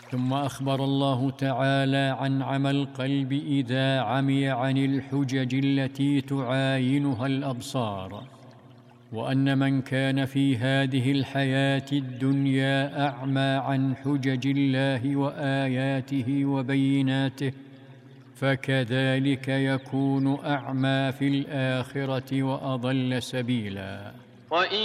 ثم أخبر الله تعالى عن عمى القلب إذا عمي عن الحجج التي تعاينها الأبصار، وأن من كان في هذه الحياة الدنيا أعمى عن حجج الله وآياته وبيناته، فكذلك يكون أعمى في الآخرة وأضل سبيلا.